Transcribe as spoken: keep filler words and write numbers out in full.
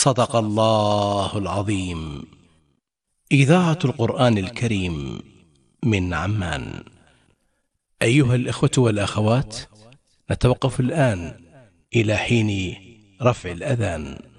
صدق الله العظيم. إذاعة القرآن الكريم من عمان. أيها الإخوة والأخوات، نتوقف الآن إلى حين رفع الأذان.